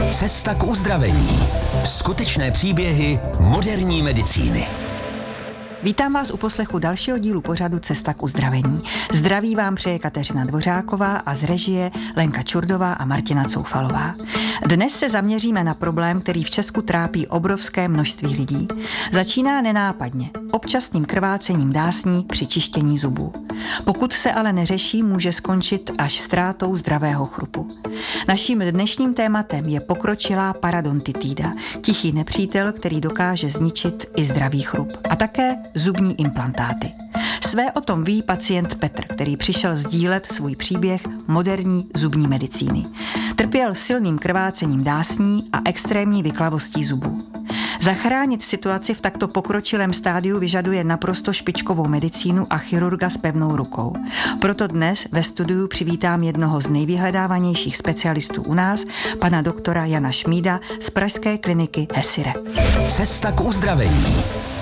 Cesta k uzdravení. Skutečné příběhy moderní medicíny. Vítám vás u poslechu dalšího dílu pořadu Cesta k uzdravení. Zdraví vám přeje Kateřina Dvořáková a z režie Lenka Čurdová a Martina Coufalová. Dnes se zaměříme na problém, který v Česku trápí obrovské množství lidí. Začíná nenápadně, občasným krvácením dásní při čištění zubů. Pokud se ale neřeší, může skončit až ztrátou zdravého chrupu. Naším dnešním tématem je pokročilá parodontitída, tichý nepřítel, který dokáže zničit i zdravý chrup. A také zubní implantáty. Své o tom ví pacient Petr, který přišel sdílet svůj příběh moderní zubní medicíny. Trpěl silným krvácením dásní a extrémní vyklavostí zubů. Zachránit situaci v takto pokročilém stádiu vyžaduje naprosto špičkovou medicínu a chirurga s pevnou rukou. Proto dnes ve studiu přivítám jednoho z nejvyhledávanějších specialistů u nás, pana doktora Jana Šmída z pražské kliniky Hesire. Cesta k uzdravení.